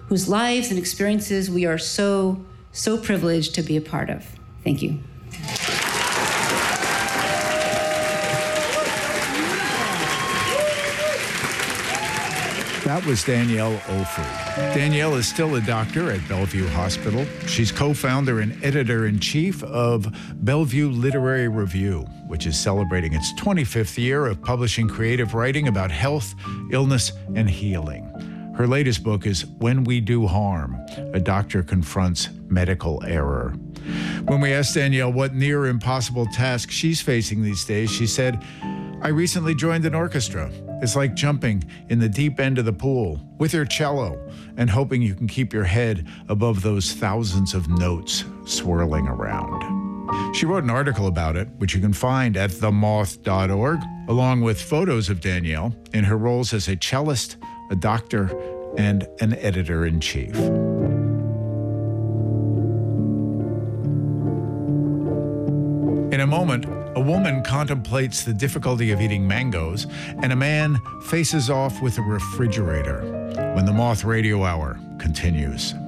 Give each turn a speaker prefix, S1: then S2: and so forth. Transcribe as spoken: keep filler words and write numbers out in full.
S1: whose lives and experiences we are so, so privileged to be a part of. Thank you.
S2: That was Danielle Ofri. Danielle is still a doctor at Bellevue Hospital. She's co-founder and editor-in-chief of Bellevue Literary Review, which is celebrating its twenty-fifth year of publishing creative writing about health, illness, and healing. Her latest book is When We Do Harm, A Doctor Confronts Medical Error. When we asked Danielle what near impossible task she's facing these days, she said, I recently joined an orchestra. It's like jumping in the deep end of the pool with your cello and hoping you can keep your head above those thousands of notes swirling around. She wrote an article about it, which you can find at the moth dot org, along with photos of Danielle in her roles as a cellist, a doctor, and an editor-in-chief. In a moment, a woman contemplates the difficulty of eating mangoes, and a man faces off with a refrigerator when the Moth Radio Hour continues.